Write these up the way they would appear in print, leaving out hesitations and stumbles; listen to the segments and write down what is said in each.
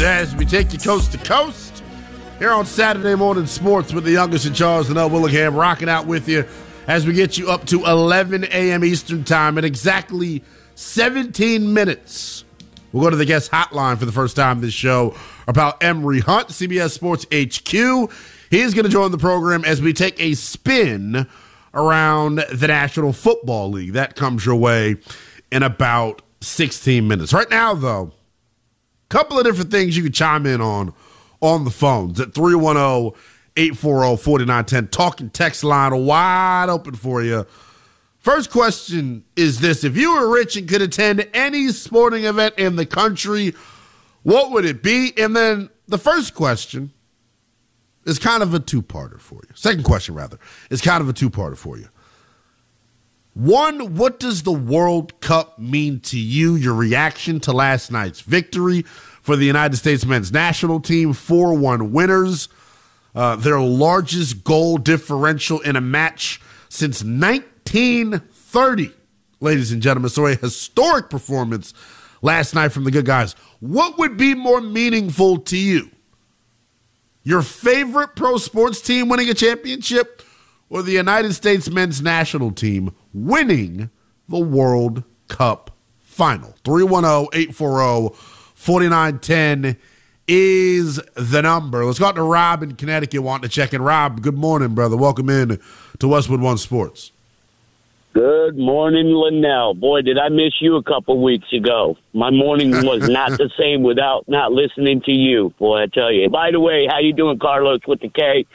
as we take you coast to coast here on Saturday Morning Sports with the youngest in Charles and L. Willingham, rocking out with you as we get you up to 11 a.m. Eastern Time in exactly 17 minutes. We'll go to the guest hotline for the first time this show about Emory Hunt, CBS Sports HQ. He's going to join the program as we take a spin around the National Football League. That comes your way in about 16 minutes. Right now, though, a couple of different things you can chime in on the phones at 310-840-4910. Talking text line wide open for you. First question is this. If you were rich and could attend any sporting event in the country, what would it be? And then the first question is kind of a two-parter for you. Second question, rather, is kind of a two-parter for you. One, what does the World Cup mean to you? Your reaction to last night's victory for the United States men's national team, 4-1 winners. Their largest goal differential in a match since 1930, ladies and gentlemen. So a historic performance last night from the good guys. What would be more meaningful to you? Your favorite pro sports team winning a championship or the United States men's national team winning the World Cup final? 310-840-4910 is the number. Let's go out to Rob in Connecticut wanting to check in. Rob, good morning, brother. Welcome in to Westwood One Sports. Good morning, Linnell. Boy, did I miss you a couple weeks ago. My morning was not the same without not listening to you. Boy, I tell you. By the way, how you doing, Carlos, with the K?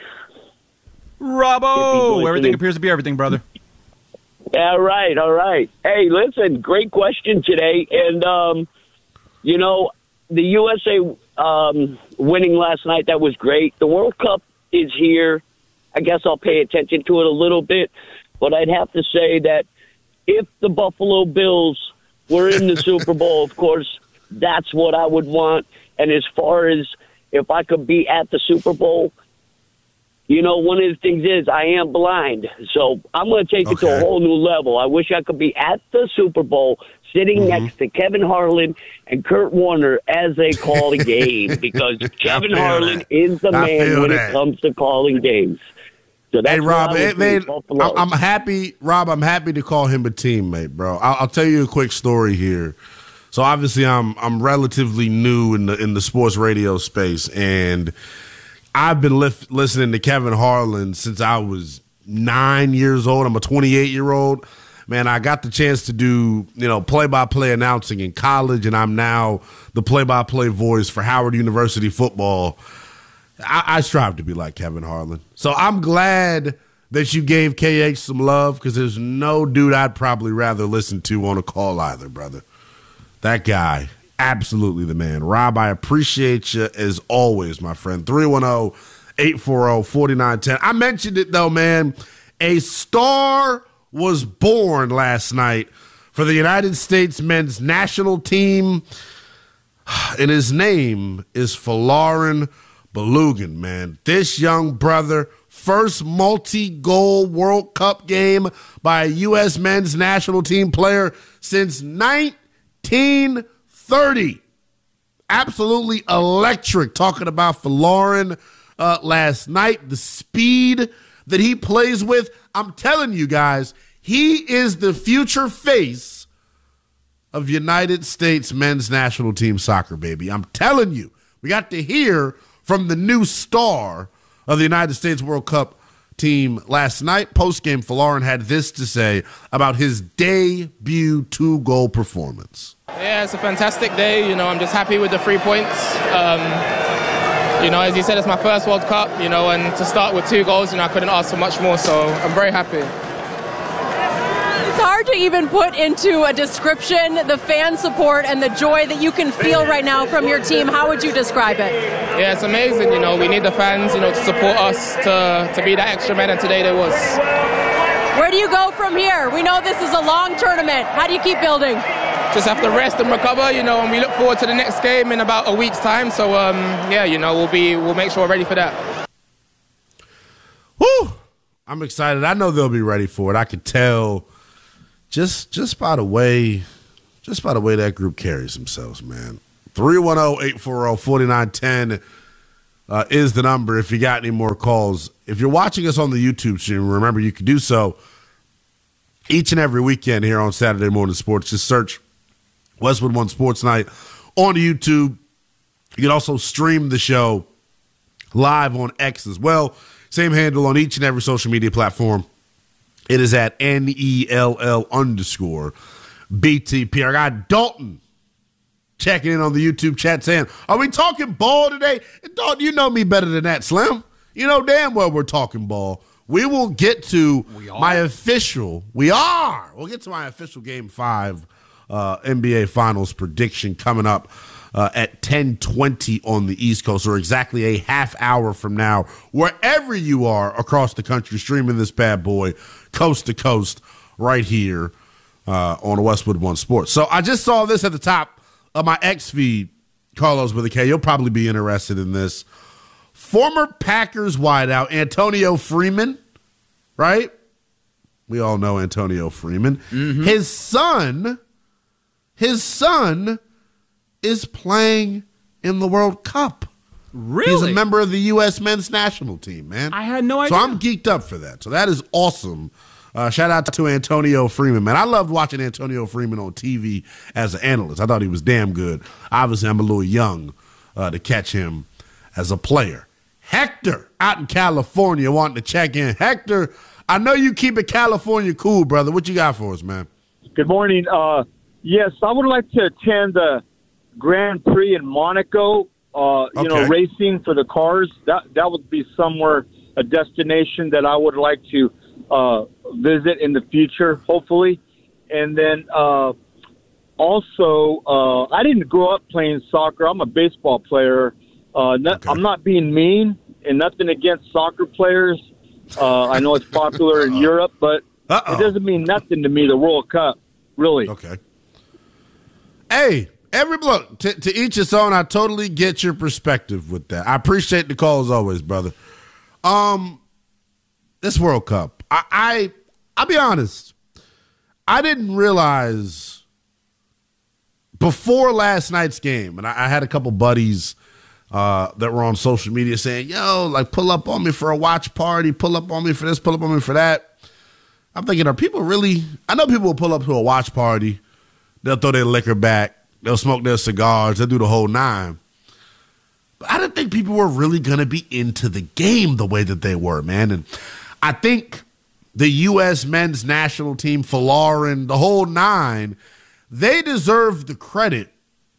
Robbo! Everything appears to be everything, brother. Yeah, all right. Hey, listen, great question today. And, the USA winning last night, that was great. The World Cup is here. I guess I'll pay attention to it a little bit. But I'd have to say that if the Buffalo Bills were in the Super Bowl, of course, that's what I would want. And as far as if I could be at the Super Bowl, one of the things is I am blind. So I'm going to take it to a whole new level. I wish I could be at the Super Bowl sitting next to Kevin Harlan and Kurt Warner as they call the game, because Kevin Harlan is the man when it comes to calling games. So hey, Rob, I'm happy. Rob, I'm happy to call him a teammate, bro. I'll tell you a quick story here. So obviously, I'm relatively new in the sports radio space, and I've been listening to Kevin Harlan since I was 9 years old. I'm a 28-year-old. Man, I got the chance to do play-by-play announcing in college, and I'm now the play-by-play voice for Howard University football. I strive to be like Kevin Harlan. So I'm glad that you gave KH some love, because there's no dude I'd probably rather listen to on a call either, brother. That guy, absolutely the man. Rob, I appreciate you as always, my friend. 310-840-4910. I mentioned it, though, man. A star was born last night for the United States men's national team, and his name is Folarin Balogun, man. This young brother, first multi-goal World Cup game by a U.S. men's national team player since 1930. Absolutely electric. Talking about Folarin last night, the speed that he plays with. I'm telling you guys, he is the future face of United States men's national team soccer, baby. I'm telling you. We got to hear from the new star of the United States World Cup team last night. Post-game, Folarin had this to say about his debut 2-goal performance. Yeah, it's a fantastic day. I'm just happy with the 3 points. As you said, it's my first World Cup, and to start with 2 goals, I couldn't ask for much more, so I'm very happy. It's hard to even put into a description the fan support and the joy that you can feel right now from your team. How would you describe it? Yeah, it's amazing. We need the fans, to support us, to be that extra man, and today there was. Where do you go from here? We know this is a long tournament. How do you keep building? Just have to rest and recover, and we look forward to the next game in about a week's time. So, we'll make sure we're ready for that. Woo! I'm excited. I know they'll be ready for it. I can tell just by the way that group carries themselves, man. 310-840-4910 is the number if you got any more calls. If you're watching us on the YouTube stream, remember you can do so each and every weekend here on Saturday Morning Sports. Just search Westwood One Sports Night on YouTube. You can also stream the show live on X as well. Same handle on each and every social media platform. It is at NELL_BTP. I got Dalton checking in on the YouTube chat saying, are we talking ball today? And Dalton, you know me better than that, Slim. You know damn well we're talking ball. We will get to my official. We'll get to my official Game 5 NBA Finals prediction coming up at 10:20 on the East Coast, or exactly a half hour from now, wherever you are across the country, streaming this bad boy coast to coast right here on Westwood One Sports. So I just saw this at the top of my X feed, Carlos with a K. You'll probably be interested in this. Former Packers wideout Antonio Freeman, right? We all know Antonio Freeman. Mm-hmm. His son is playing in the World Cup. Really? He's a member of the U.S. men's national team, man. I had no idea. So I'm geeked up for that. So that is awesome. Shout out to Antonio Freeman, man. I loved watching Antonio Freeman on TV as an analyst. I thought he was damn good. Obviously, I'm a little young to catch him as a player. Hector out in California wanting to check in. Hector, I know you keep it California cool, brother. What you got for us, man? Good morning. Yes, I would like to attend the Grand Prix in Monaco, racing for the cars. That would be somewhere, a destination that I would like to visit in the future, hopefully. And then also, I didn't grow up playing soccer. I'm a baseball player. I'm not being mean, and nothing against soccer players. I know it's popular in Europe, but it doesn't mean nothing to me, the World Cup, really. Okay. Hey, look, to each his own. I totally get your perspective with that. I appreciate the call as always, brother. This World Cup, I'll be honest, I didn't realize before last night's game, and I had a couple buddies that were on social media saying, yo, like, pull up on me for a watch party, pull up on me for this, pull up on me for that. I'm thinking, are people really – I know people will pull up to a watch party. They'll throw their liquor back. They'll smoke their cigars. They'll do the whole nine. But I didn't think people were really going to be into the game the way that they were, man. And I think the U.S. men's national team, Folarin, the whole nine, they deserve the credit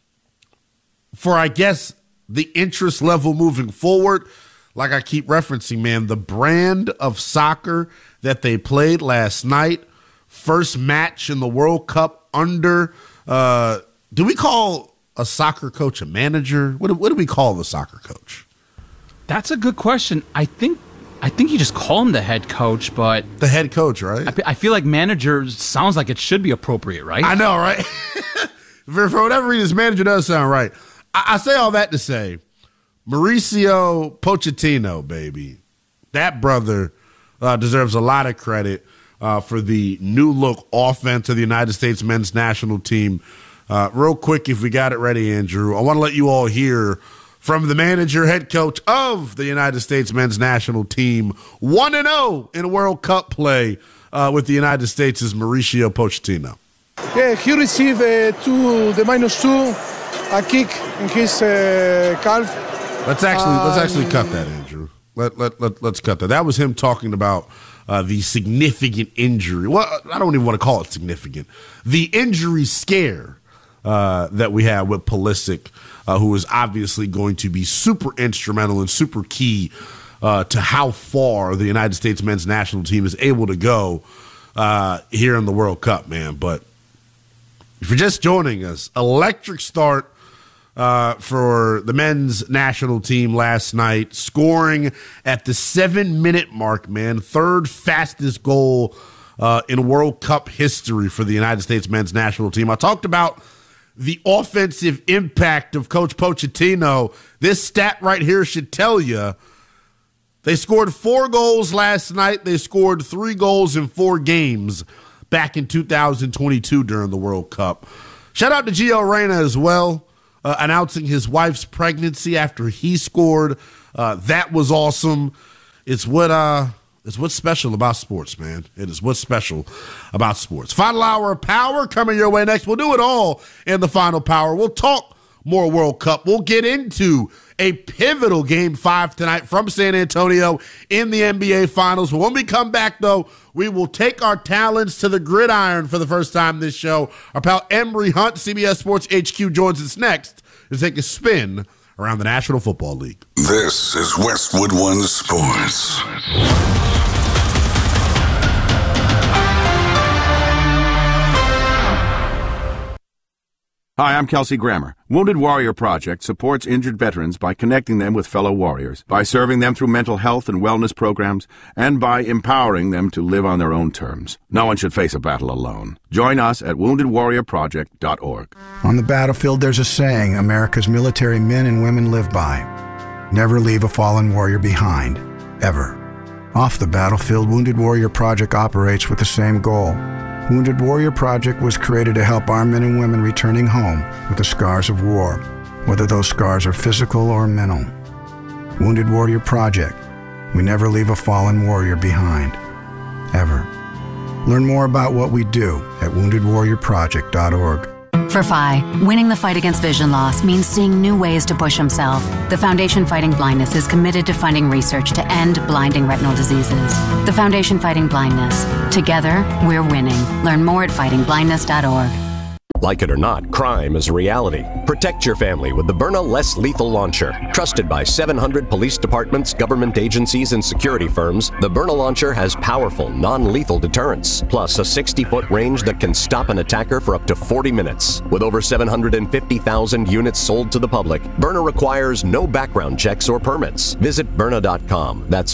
for, I guess, the interest level moving forward. Like I keep referencing, man, the brand of soccer that they played last night, first match in the World Cup under do we call a soccer coach a manager? What do we call the soccer coach? That's a good question. I think you just call him the head coach, but the head coach, right? I feel like manager sounds like it should be appropriate, right? I know, right? For whatever reason, manager does sound right. I say all that to say, Mauricio Pochettino, baby, that brother deserves a lot of credit for the new look offense of the United States men's national team. Real quick, if we got it ready, Andrew, I want to let you all hear from the manager, head coach of the United States men's national team, 1-0 in World Cup play with the United States, is Mauricio Pochettino. Yeah, he received the -2, a kick in his calf. Let's actually cut that, Andrew. Let's cut that. That was him talking about the significant injury. Well, I don't even want to call it significant. The injury scare that we had with Pulisic, who is obviously going to be super instrumental and super key to how far the United States men's national team is able to go here in the World Cup, man. But if you're just joining us, electric start for the men's national team last night, scoring at the 7-minute mark, man. Third fastest goal in World Cup history for the United States men's national team. I talked about the offensive impact of Coach Pochettino. This stat right here should tell you they scored 4 goals last night. They scored 3 goals in 4 games back in 2022 during the World Cup. Shout out to Gio Reyna as well. announcing his wife's pregnancy after he scored. That was awesome. It's what's special about sports, man. It is what's special about sports. Final hour of Power coming your way next. We'll do it all in the Final Power. We'll talk more World Cup. We'll get into a pivotal Game 5 tonight from San Antonio in the NBA Finals. But when we come back, though, we will take our talents to the gridiron for the first time this show. Our pal Emory Hunt, CBS Sports HQ, joins us next to take a spin around the National Football League. This is Westwood One Sports. Hi, I'm Kelsey Grammer. Wounded Warrior Project supports injured veterans by connecting them with fellow warriors, by serving them through mental health and wellness programs, and by empowering them to live on their own terms. No one should face a battle alone. Join us at woundedwarriorproject.org. On the battlefield, there's a saying America's military men and women live by. Never leave a fallen warrior behind, ever. Off the battlefield, Wounded Warrior Project operates with the same goal. Wounded Warrior Project was created to help our men and women returning home with the scars of war, whether those scars are physical or mental. Wounded Warrior Project. We never leave a fallen warrior behind, ever. Learn more about what we do at woundedwarriorproject.org. For Phi, winning the fight against vision loss means seeing new ways to push himself. The Foundation Fighting Blindness is committed to funding research to end blinding retinal diseases. The Foundation Fighting Blindness. Together, we're winning. Learn more at fightingblindness.org. Like it or not, crime is a reality. Protect your family with the Byrna Less Lethal Launcher. Trusted by 700 police departments, government agencies, and security firms, the Byrna Launcher has powerful, non-lethal deterrence, plus a 60-foot range that can stop an attacker for up to 40 minutes. With over 750,000 units sold to the public, Byrna requires no background checks or permits. Visit Byrna.com. That's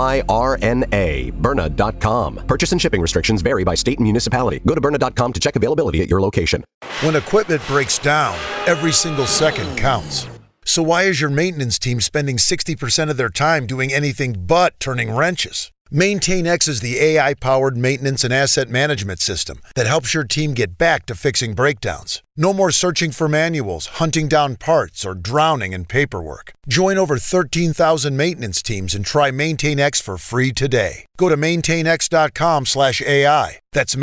B-Y-R-N-A, Byrna.com. Purchase and shipping restrictions vary by state and municipality. Go to Byrna.com to check availability at your location. When equipment breaks down, every single second counts. So why is your maintenance team spending 60% of their time doing anything but turning wrenches? MaintainX is the AI-powered maintenance and asset management system that helps your team get back to fixing breakdowns. No more searching for manuals, hunting down parts, or drowning in paperwork. Join over 13,000 maintenance teams and try MaintainX for free today. Go to maintainx.com/AI. That's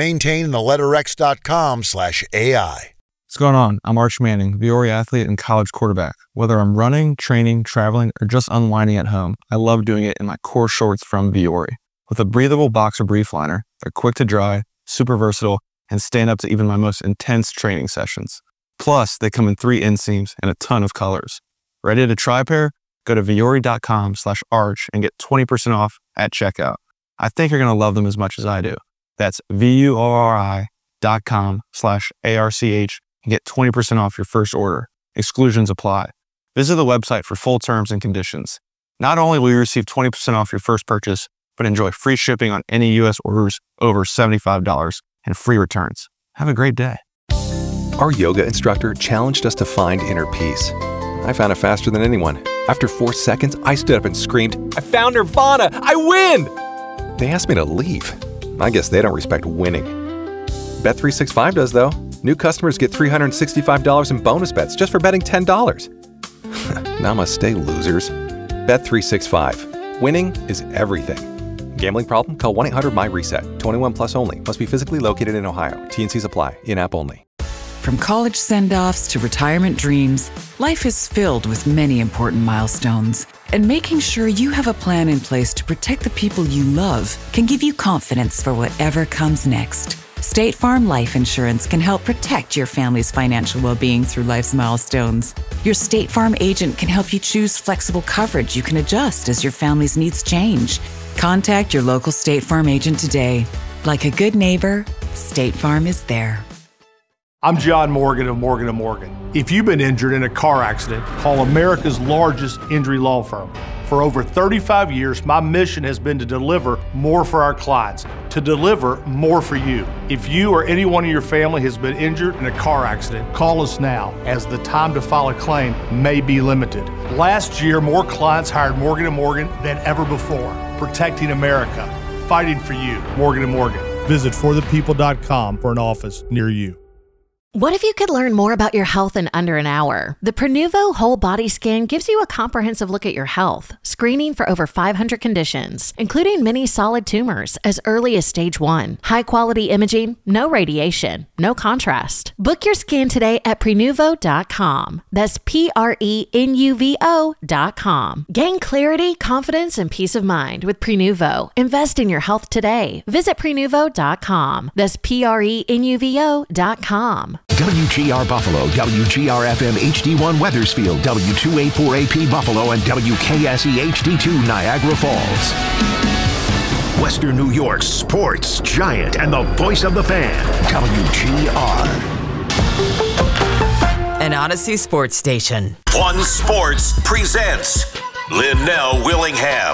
maintain.x.com/AI. What's going on? I'm Arch Manning, Viore athlete and college quarterback. Whether I'm running, training, traveling, or just unwinding at home, I love doing it in my core shorts from Viore. With a breathable boxer brief liner, they're quick to dry, super versatile, and stand up to even my most intense training sessions. Plus, they come in 3 inseams and a ton of colors. Ready to try a pair? Go to viore.com/arch and get 20% off at checkout. I think you're going to love them as much as I do. That's VUORI.com/ARCH and get 20% off your first order. Exclusions apply. Visit the website for full terms and conditions. Not only will you receive 20% off your first purchase, but enjoy free shipping on any U.S. orders over $75 and free returns. Have a great day. Our yoga instructor challenged us to find inner peace. I found it faster than anyone. After 4 seconds, I stood up and screamed, "I found Nirvana! I win!" They asked me to leave. I guess they don't respect winning. Bet365 does, though. New customers get $365 in bonus bets just for betting $10. Namaste, losers. Bet365. Winning is everything. Gambling problem? Call 1-800-MY-RESET. 21 plus only. Must be physically located in Ohio. T&Cs apply. In-app only. From college send-offs to retirement dreams, life is filled with many important milestones. And making sure you have a plan in place to protect the people you love can give you confidence for whatever comes next. State Farm Life Insurance can help protect your family's financial well-being through life's milestones. Your State Farm agent can help you choose flexible coverage you can adjust as your family's needs change. Contact your local State Farm agent today. Like a good neighbor, State Farm is there. I'm John Morgan of Morgan & Morgan. If you've been injured in a car accident, call America's largest injury law firm. For over 35 years, my mission has been to deliver more for our clients, to deliver more for you. If you or anyone in your family has been injured in a car accident, call us now, as the time to file a claim may be limited. Last year, more clients hired Morgan & Morgan than ever before, protecting America, fighting for you. Morgan & Morgan. Visit forthepeople.com for an office near you. What if you could learn more about your health in under an hour? The Prenuvo Whole Body Scan gives you a comprehensive look at your health, screening for over 500 conditions, including many solid tumors as early as stage 1. High-quality imaging, no radiation, no contrast. Book your scan today at Prenuvo.com. That's Prenuvo.com. Gain clarity, confidence, and peace of mind with Prenuvo. Invest in your health today. Visit Prenuvo.com. That's Prenuvo.com. WGR Buffalo, WGR-FM HD1 Weathersfield, W284AP Buffalo, and WKSE HD2 Niagara Falls. Western New York's sports giant and the voice of the fan, WGR. An Odyssey sports station. One Sports presents Linnell Willingham.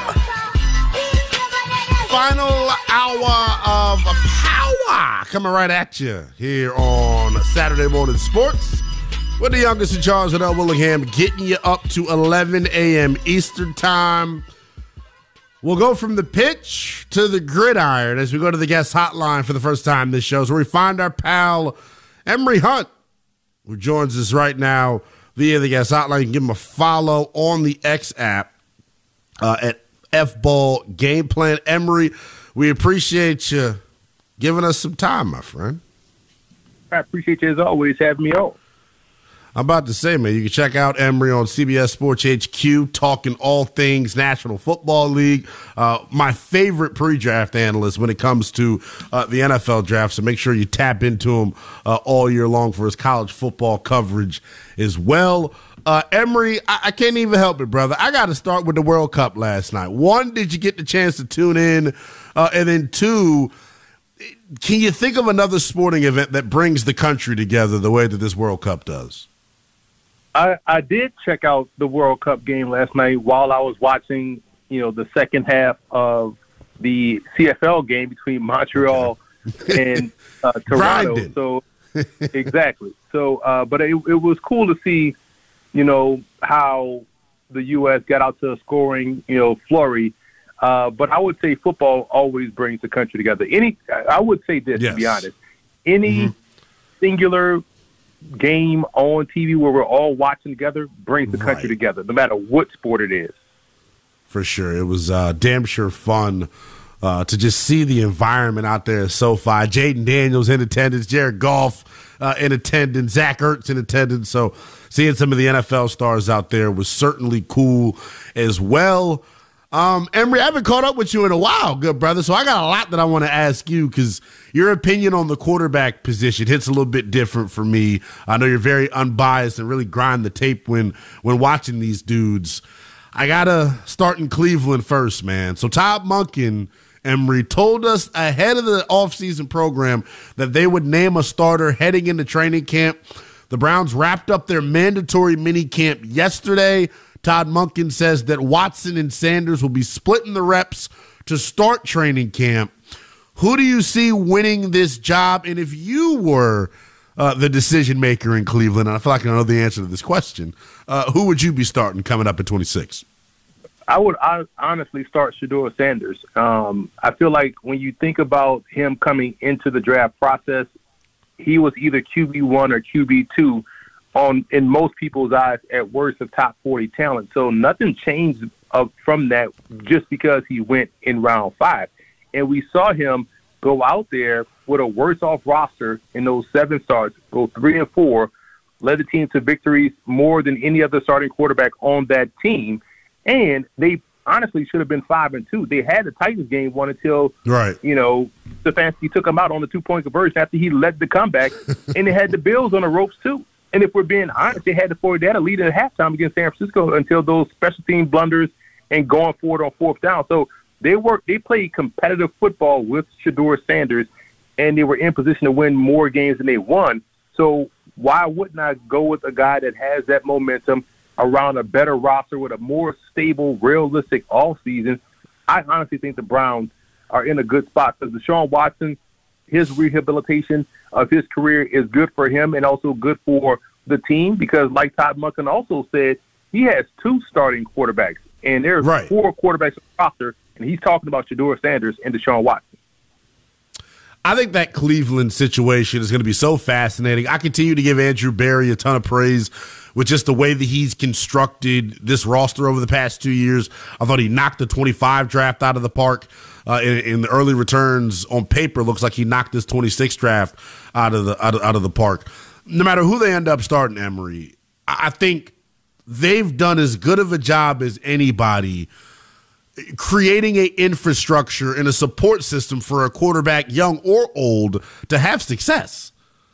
Final hour of power coming right at you here on Saturday Morning Sports with the youngest in charge, Linnell Willingham, getting you up to 11 a.m. Eastern Time. We'll go from the pitch to the gridiron as we go to the guest hotline for the first time this show. So we find our pal Emory Hunt, who joins us right now via the guest hotline. You can give him a follow on the X app at F-Ball Game Plan. Emory, we appreciate you giving us some time, my friend. I appreciate you, as always, having me on. I'm about to say, man, you can check out Emory on CBS Sports HQ, talking all things National Football League. My favorite pre-draft analyst when it comes to the NFL draft, so make sure you tap into him all year long for his college football coverage as well. Emory, I can't even help it, brother. I got to start with the World Cup last night. One, did you get the chance to tune in? And then two, can you think of another sporting event that brings the country together the way that this World Cup does? I did check out the World Cup game last night while I was watching, the second half of the CFL game between Montreal and Toronto. So exactly. So, but it was cool to see, how the U.S. got out to a scoring, flurry. But I would say football always brings the country together. I would say this, to be honest. Any singular game on TV where we're all watching together brings the country together, no matter what sport it is. For sure. It was damn sure fun to just see the environment out there at SoFi. Jaden Daniels in attendance, Jared Goff in attendance, Zach Ertz in attendance. So seeing some of the NFL stars out there was certainly cool as well. Emory, I haven't caught up with you in a while, good brother, so I got a lot that I want to ask you because your opinion on the quarterback position hits a little bit different for me. I know you're very unbiased and really grind the tape when watching these dudes. I got to start in Cleveland first, man. So Todd Monken, Emory, told us ahead of the offseason program that they would name a starter heading into training camp. The Browns wrapped up their mandatory mini camp yesterday. Todd Monken says that Watson and Sanders will be splitting the reps to start training camp. Who do you see winning this job? And if you were the decision maker in Cleveland, and I feel like I know the answer to this question, who would you be starting coming up at 26? I would honestly start Shedeur Sanders. I feel like when you think about him coming into the draft process, he was either QB1 or QB2 in most people's eyes at worst of top 40 talent. So nothing changed from that just because he went in round 5. And we saw him go out there with a worse-off roster in those 7 starts, go 3-4, led the team to victories more than any other starting quarterback on that team. And they honestly should have been 5-2. They had the Titans game won until, Stefanski took him out on the 2-point conversion after he led the comeback, and they had the Bills on the ropes too. And if we're being honest, they had a lead at halftime against San Francisco until those special team blunders and going forward on 4th down. So they played competitive football with Shedeur Sanders, and they were in position to win more games than they won. So why wouldn't I go with a guy that has that momentum around a better roster with a more stable, realistic offseason? I honestly think the Browns are in a good spot because Deshaun Watson, his rehabilitation of his career is good for him and also good for the team because, like Todd Monken also said, he has 2 starting quarterbacks, and there's 4 quarterbacks on the roster, and he's talking about Shedeur Sanders and Deshaun Watson. I think that Cleveland situation is going to be so fascinating. I continue to give Andrew Berry a ton of praise with just the way that he's constructed this roster over the past 2 years. I thought he knocked the 25 draft out of the park. In the early returns on paper, looks like he knocked this 26 draft out of the park. No matter who they end up starting, Emory, I think they've done as good of a job as anybody creating an infrastructure and a support system for a quarterback, young or old, to have success.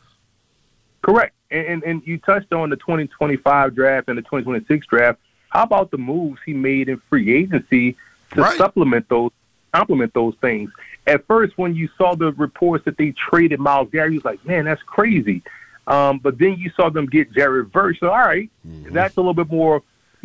Correct. And you touched on the 2025 draft and the 2026 draft. How about the moves he made in free agency to complement those things? At first, when you saw the reports that they traded Myles Garrett, you was like, man, that's crazy. But then you saw them get Jared Verse. So, all right, that's a little bit more,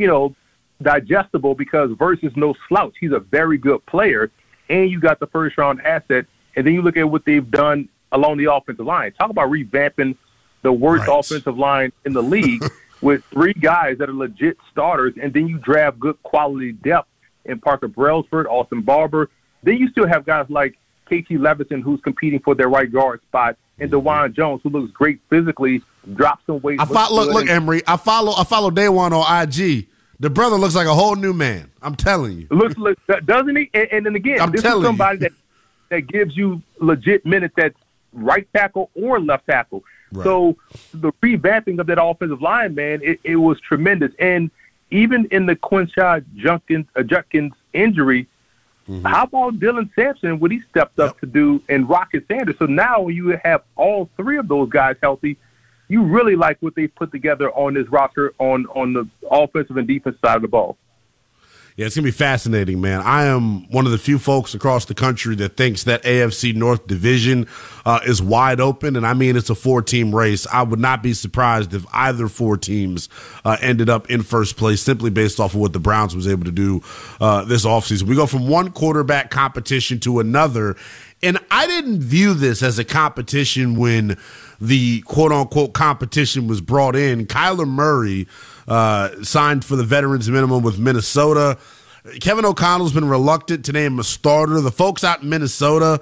digestible because Verse is no slouch. He's a very good player, and you got the first-round asset. And then you look at what they've done along the offensive line. Talk about revamping the worst offensive line in the league with 3 guys that are legit starters, and then you draft good quality depth in Parker Brailsford, Austin Barber. Then you still have guys like KT Levison, who's competing for their right guard spot, and DeJuan Jones, who looks great physically, drops some weight. Look, Emory, I follow Day One on IG. The brother looks like a whole new man. I'm telling you. Looks, doesn't he? And then again, this is somebody that gives you legit minutes at right tackle or left tackle. Right. So the revamping of that offensive line, man, it was tremendous. And even in the Quinshon Judkins injury, how about Dylan Sampson, what he stepped up to do, and Rocket Sanders? So now when you have all 3 of those guys healthy, you really like what they put together on this roster on the offensive and defensive side of the ball. Yeah, it's going to be fascinating, man. I am one of the few folks across the country that thinks that AFC North division is wide open, and I mean it's a 4-team race. I would not be surprised if either 4 teams ended up in first place simply based off of what the Browns was able to do this offseason. We go from one quarterback competition to another, and I didn't view this as a competition when the quote-unquote competition was brought in. Kyler Murray signed for the veterans minimum with Minnesota. Kevin O'Connell's been reluctant to name a starter. The folks out in Minnesota,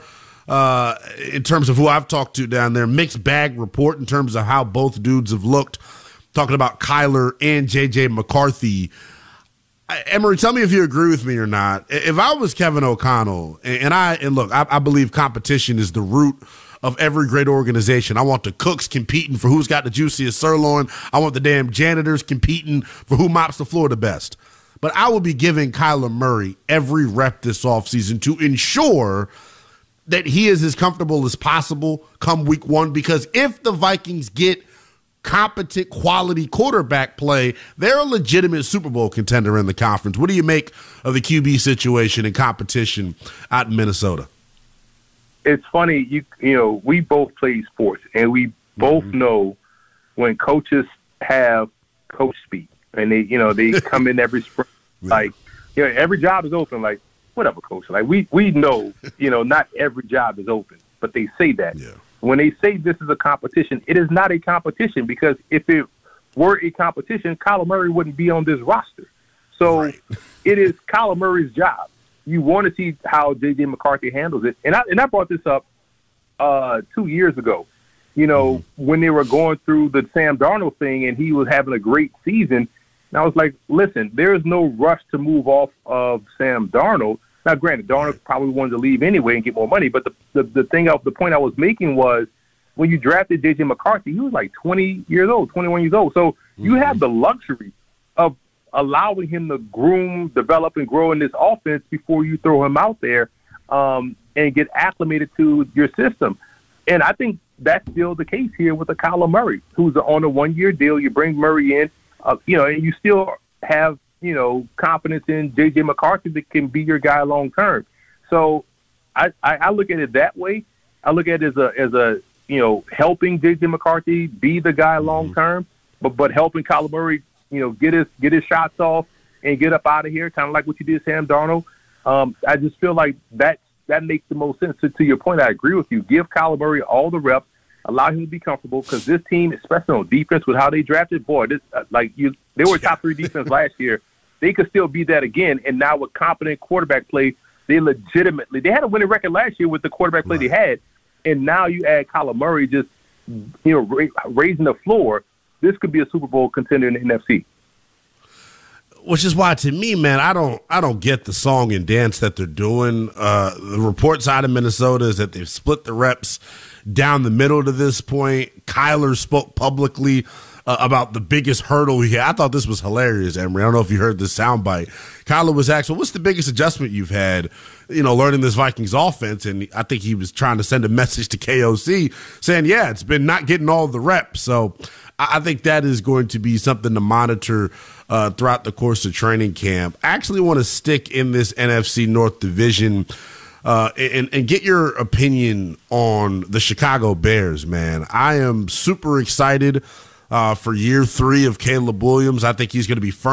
in terms of who I've talked to down there, mixed bag report in terms of how both dudes have looked, talking about Kyler and J.J. McCarthy. Emory, tell me if you agree with me or not. If I was Kevin O'Connell, and look, I believe competition is the root of every great organization. I want the cooks competing for who's got the juiciest sirloin. I want the damn janitors competing for who mops the floor the best. But I will be giving Kyler Murray every rep this offseason to ensure that he is as comfortable as possible come week 1, because if the Vikings get competent, quality quarterback play, they're a legitimate Super Bowl contender in the conference. What do you make of the QB situation and competition out in Minnesota? It's funny, you know, we both play sports, and we both know when coaches have coach speak, and they come in every spring, like, every job is open, like, whatever, coach. Like, we know, not every job is open, but they say that. Yeah. When they say this is a competition, it is not a competition, because if it were a competition, Kyler Murray wouldn't be on this roster. So it is Kyler Murray's job. You want to see how J.J. McCarthy handles it. And I brought this up 2 years ago, when they were going through the Sam Darnold thing and he was having a great season. And I was like, listen, there is no rush to move off of Sam Darnold. Now, granted, Darnold probably wanted to leave anyway and get more money. But the point I was making was when you drafted J.J. McCarthy, he was like 20 years old, 21 years old. So you have the luxury of allowing him to groom, develop, and grow in this offense before you throw him out there and get acclimated to your system. And I think that's still the case here with the Kyler Murray, who's on a 1-year deal. You bring Murray in, and you still have, confidence in J.J. McCarthy that can be your guy long term. So I look at it that way. I look at it as a helping J.J. McCarthy be the guy long term, but helping Kyler Murray, get his shots off and get up out of here, kind of like what you did, Sam Darnold. I just feel like that makes the most sense. So to your point, I agree with you. Give Kyler Murray all the reps, allow him to be comfortable, because this team, especially on defense, with how they drafted, they were top 3 defense last year. They could still be that again. And now with competent quarterback play, they had a winning record last year with the quarterback play they had. and now you add Kyler Murray just, raising the floor. This could be a Super Bowl contender in the NFC. Which is why, to me, man, I don't get the song and dance that they're doing. The reports out of Minnesota is that they've split the reps down the middle to this point. Kyler spoke publicly about the biggest hurdle he had. I thought this was hilarious, Emery. I don't know if you heard this soundbite. Kyler was asked, well, what's the biggest adjustment you've had, learning this Vikings offense? And I think he was trying to send a message to KOC saying, yeah, it's been not getting all the reps. So I think that is going to be something to monitor throughout the course of training camp. I actually want to stick in this NFC North division and get your opinion on the Chicago Bears, man. I am super excited for year 3 of Caleb Williams. I think he's going to be firm